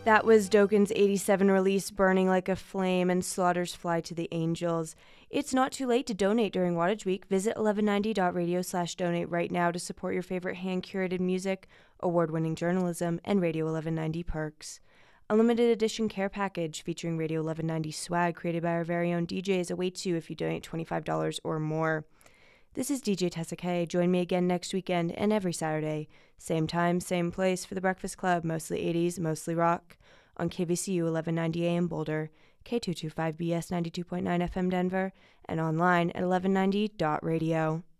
That was Doken's 87 release, Burning Like a Flame, and Slaughter's Fly to the Angels. It's not too late to donate during Wattage Week. Visit 1190.radio/donate right now to support your favorite hand-curated music, award-winning journalism, and Radio 1190 perks. A limited edition care package featuring Radio 1190 swag created by our very own DJs awaits you if you donate $25 or more. This is DJ Tessa K. Join me again next weekend and every Saturday. Same time, same place for The Breakfast Club, mostly 80s, mostly rock, on KVCU 1190 AM Boulder, K225BS 92.9 FM Denver, and online at 1190.radio.